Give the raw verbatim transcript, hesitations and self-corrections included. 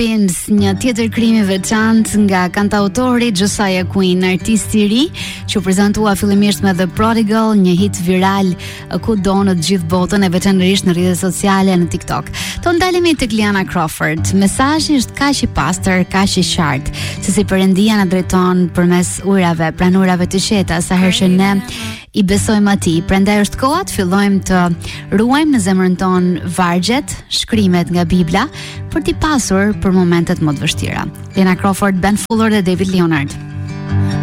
Pins, një tjetër krim i veçantë nga kantautori Josiah Quinn, artist i ri që u prezantua fillimisht me The Prodigal, një hit viral kudo në të gjithë botën, e veçanërisht në rrjetet sociale, në TikTok. To ndalemi tek Liana Crawford. Mesazhi është kaq i pastër, kaq i qartë, se si Perëndia na drejton përmes ujrave, pranurave të qeta, sa herë që ne i besojmë atij. Prandaj është koha të fillojmë të ruajmë në zemrën tonë vargjet, shkrimet nga Bibla, për t'i pasur për momentet më të vështira. Liana Crawford, Ben Fuller dhe David Leonard.